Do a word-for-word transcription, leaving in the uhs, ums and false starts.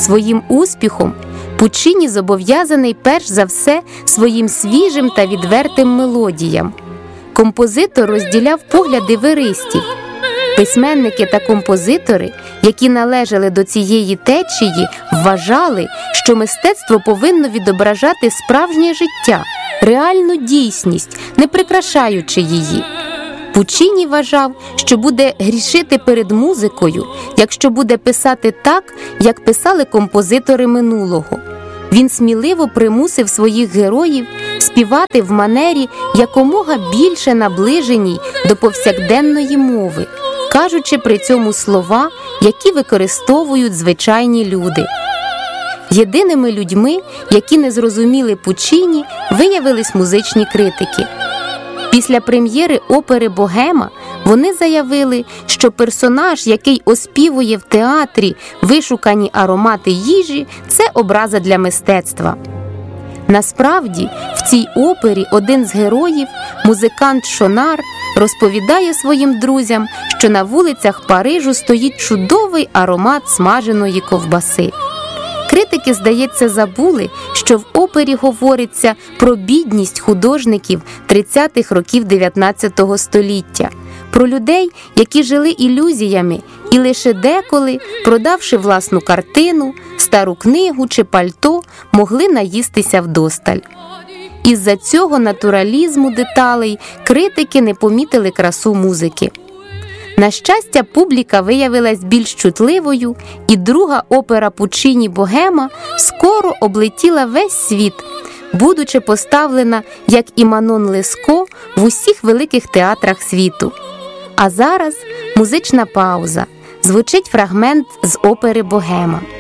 Своїм успіхом Пуччіні зобов'язаний перш за все своїм свіжим та відвертим мелодіям. Композитор розділяв погляди веристів. Письменники та композитори, які належали до цієї течії, вважали, що мистецтво повинно відображати справжнє життя, реальну дійсність, не прикрашаючи її. Пуччіні вважав, що буде грішити перед музикою, якщо буде писати так, як писали композитори минулого. Він сміливо примусив своїх героїв співати в манері якомога більше наближеній до повсякденної мови, кажучи при цьому слова, які використовують звичайні люди. Єдиними людьми, які не зрозуміли Пуччіні, виявились музичні критики. Після прем'єри опери «Богема» вони заявили, що персонаж, який оспівує в театрі вишукані аромати їжі, це образа для мистецтва. Насправді, в цій опері один з героїв, музикант Шонар, розповідає своїм друзям, що на вулицях Парижу стоїть чудовий аромат смаженої ковбаси. Критики, здається, забули, що в опері говориться про бідність художників тридцятих років дев'ятнадцятого століття, про людей, які жили ілюзіями і лише деколи, продавши власну картину, стару книгу чи пальто, могли наїстися вдосталь. Із-за цього натуралізму деталей критики не помітили красу музики. На щастя, публіка виявилась більш чутливою, і друга опера Пуччіні «Богема» скоро облетіла весь світ, будучи поставлена, як і Манон Леско, в усіх великих театрах світу. А зараз музична пауза. Звучить фрагмент з опери «Богема».